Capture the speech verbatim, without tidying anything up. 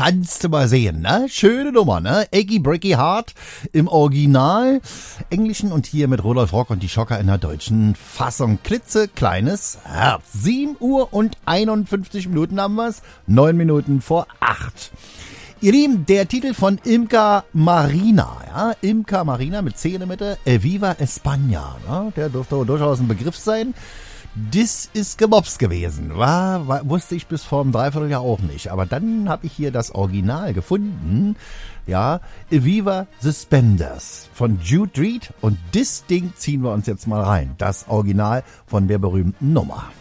Kannst du mal sehen, ne? Schöne Nummer, ne? Achy Breaky Heart im Original Englischen und hier mit Rudolf Rock und die Schocker in der deutschen Fassung. Klitzekleines Herz. sieben Uhr und einundfünfzig Minuten haben wir's. neun Minuten vor acht. Ihr Lieben, der Titel von Imca Marina, ja, Imca Marina mit C in der Mitte, Viva España, ne? Der dürfte durchaus ein Begriff sein. Das ist Gebobs gewesen, war, war, wusste ich bis vor einem Dreivierteljahr auch nicht. Aber dann habe ich hier das Original gefunden, ja, Viva Suspenders von Jude Reed. Und das Ding ziehen wir uns jetzt mal rein, das Original von der berühmten Nummer.